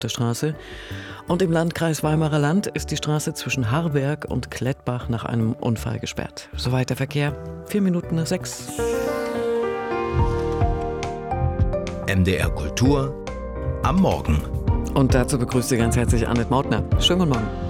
der Straße. Und im Landkreis Weimarer Land ist die Straße zwischen Harberg und Klettbach nach einem Unfall gesperrt. Soweit der Verkehr, 6:04. MDR Kultur am Morgen. Und dazu begrüßt Sie ganz herzlich Annette Mautner. Schönen guten Morgen.